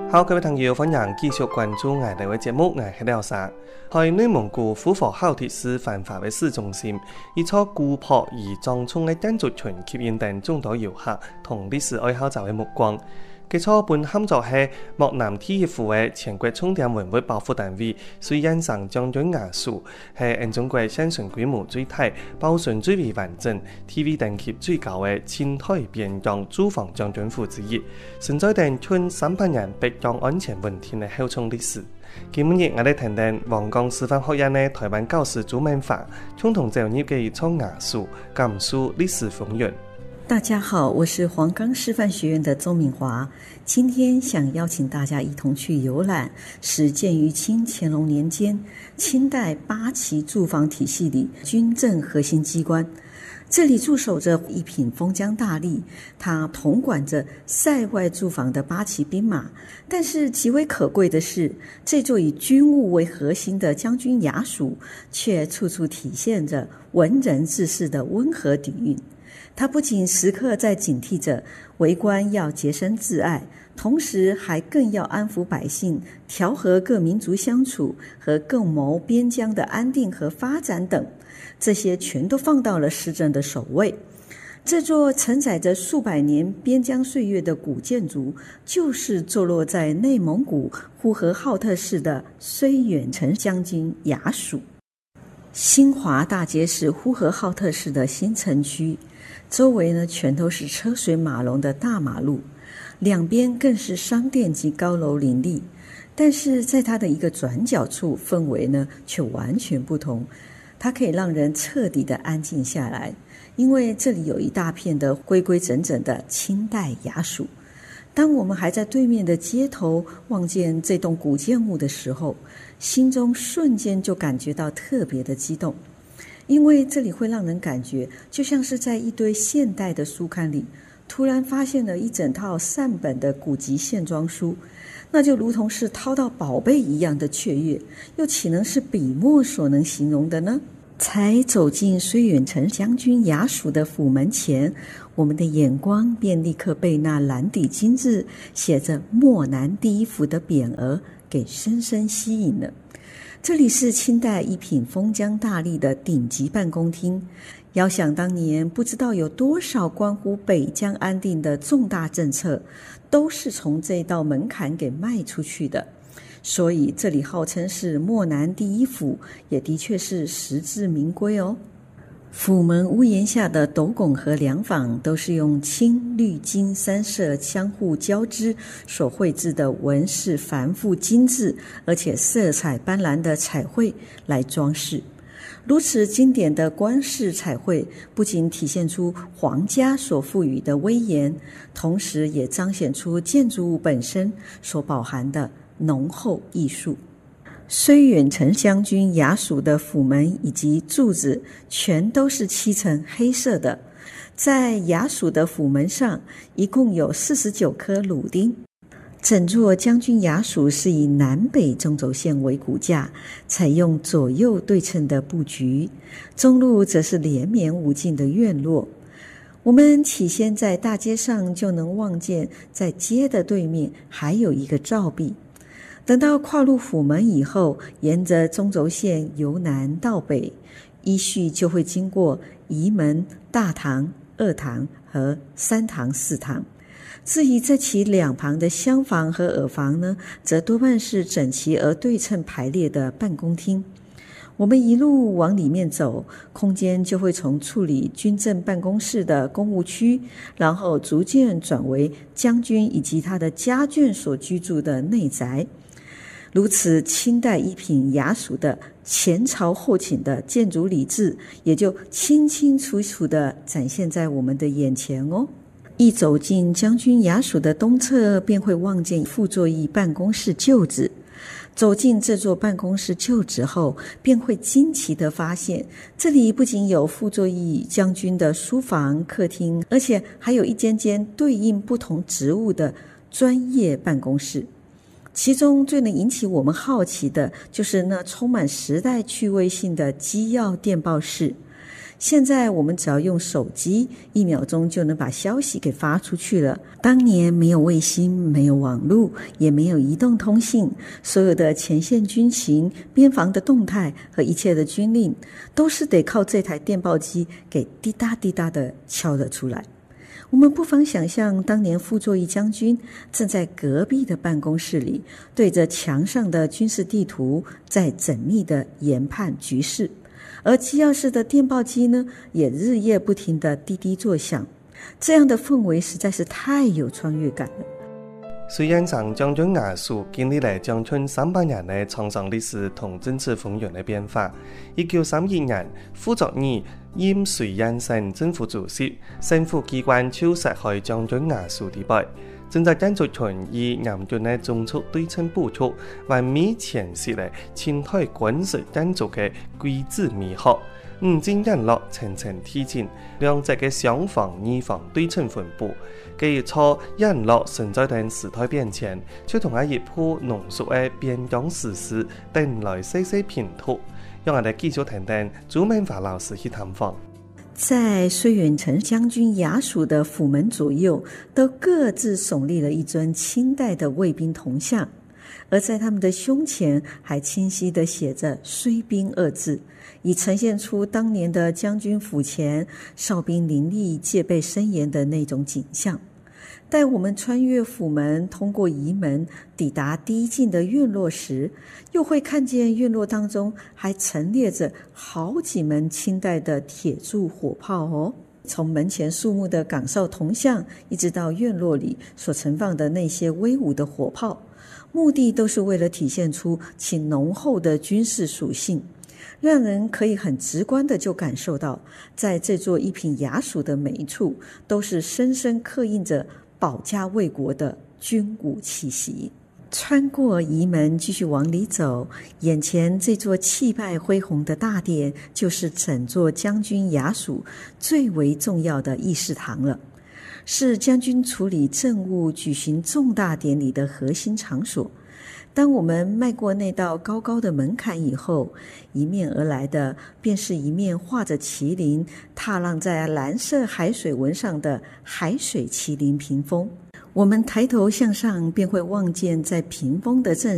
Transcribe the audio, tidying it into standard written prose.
好，各位朋友，歡迎繼續關注我哋嘅節目，我係廖生。喺內蒙古呼和浩特市繁華嘅市中心，一座古樸而莊重嘅建築群吸引等眾多遊客同歷史愛好者嘅目光。佢初本喊作係漠南第一府嘅全國重點文物保護單位，水印上將軍衙署係中國現存規模最大、保存最為完整、TV 等級最高嘅清代邊疆駐防將軍府之一，存在定近300年邊疆安全問題嘅厚重歷史。今日我哋聽聽黃岡師範學院嘅台灣教師朱明華，共同走入嘅一座衙署，感受歷史風雲。 大家好，我是黄岡师範學院的周敏華，今天想邀請大家一同去遊覽始建於清乾隆年間清代八旗駐防體系裡軍政核心機關。這裡駐守着一品封疆大吏，他統管着塞外駐防的八旗兵馬。但是極為可貴的是，這座以軍務為核心的將軍衙署，卻處處體現着文人志士的溫和底蘊。他不僅時刻在警惕着為官要潔身自愛，同時還更要安撫百姓，調和各民族相處，和共謀邊疆的安定和發展等，這些全都放到了施政的首位。這座承載着數百年邊疆歲月的古建築，就是坐落在內蒙古呼和浩特市的綏遠程將軍衙署。新華大街是呼和浩特市的新城區，周圍呢全都是車水馬龍的大馬路，兩邊更是商店及高樓林立。但是在它的一個轉角處，氛圍呢卻完全不同，它可以讓人徹底的安靜下來，因為這裡有一大片的規規整整的清代衙署。當我們還在對面的街頭望見這棟古建物的時候，心中瞬間就感覺到特別的激動，因為這裡會讓人感覺就像是在一堆現代的書刊裡突然發現了一整套善本的古籍線裝書，那就如同是掏到寶貝一樣的雀躍，又豈能是筆墨所能形容的呢？才走進綏遠程將軍衙署的府門前，我們的眼光便立刻被那藍底金字寫着漠南第一府的匾額給深深吸引了。這裡是清代一品封疆大吏的頂級辦公廳，遙想當年不知道有多少關乎北疆安定的重大政策都是從這道門檻給邁出去的，所以這裡號稱是漠南第一府，也的確是實至名歸哦。府門屋檐下的斗拱和梁坊都是用青綠金三色相互交織所繪製的紋飾繁複精緻而且色彩斑斕的彩繪來裝飾。如此經典的官式彩繪不僅體現出皇家所賦予的威嚴，同時也彰顯出建築物本身所飽含的濃厚藝術。綏遠程將軍衙署的府門以及柱子全都是漆成黑色的，在衙署的府門上一共有49顆滷釘。整座將軍衙署是以南北中軸線為骨架，採用左右對稱的布局，中路則是連綿無盡的院落。我們起先在大街上就能望見，在街的對面還有一個照壁。等到跨入府門以後，沿着中軸線由南到北，依序就會經過儀門、大堂、二堂和三堂、四堂。至於在其兩旁的廂房和耳房呢，則多半是整齊而對稱排列的辦公廳。我們一路往裡面走，空間就會從處理軍政辦公室的公務區，然後逐漸轉為將軍以及他的家眷所居住的內宅。如此，清代一品衙署的前朝後傾的建築禮制，也就清清楚楚地展現在我們的眼前哦。一走進將軍衙署的東側，便會望見傅作義辦公室舊址。走進這座辦公室舊址後，便會驚奇地發現，這裡不僅有傅作義將軍的書房、客廳，而且還有一間間對應不同職務的專業辦公室。其中最能引起我們好奇的，就是那充滿時代趣味性的機要電報室。 现在我们只要用手机，1秒钟就能把消息给发出去了。当年没有卫星，没有网络，也没有移动通信，所有的前线军情、边防的动态和一切的军令，都是得靠这台电报机给滴答滴答的敲了出来。我们不妨想象，当年傅作义将军正在隔壁的办公室里，对着墙上的军事地图在缜密的研判局势，而机要室的电报机呢，也日夜不停地滴滴作响。这样的氛围实在是太有穿越感了。 虽然上将军衙署经历了将近300年的沧桑历史同政治风云的变化。1931年，傅作义因绥远省政府主席，省府机关就失去将军衙署地位。正在邓竹群以严峻的中促对称部署，完美诠释了清代军事建筑的规制美学。五进一落，层层递进，两者的相防二防对称分布，基礎一落存在等時代變遷，卻同一部濃縮的邊疆史詩等來細細拼圖，讓我哋繼續聽聽朱明華老師去探訪。 在绥遠城將軍衙署的府門左右，都各自聳立了一尊清代的衛兵銅像，而在他們的胸前還清晰地寫着“绥兵”二字，以呈現出當年的將軍府前哨兵林立、戒備森嚴的那種景象。待我們穿越府門，通過儀門，抵達第一進的院落時，又會看見院落當中還陳列着好幾門清代的鐵柱火炮哦。從門前肅穆的崗哨銅像，一直到院落裡所盛放的那些威武的火炮，目的都是為了體現出其濃厚的軍事屬性，讓人可以很直觀的就感受到，在這座一品衙署的每一處，都是深深刻印着保家衛國的軍武氣息。穿過儀門繼續往裡走，眼前這座氣派恢宏的大殿，就是整座將軍衙署最為重要的議事堂了，是將軍處理政務、舉行重大典禮的核心場所。當我們邁過那道高高的門檻以後，迎面而來的便是一面畫着麒麟踏浪在藍色海水紋上的海水麒麟屏風。我們抬頭向上，便會望見在屏風的正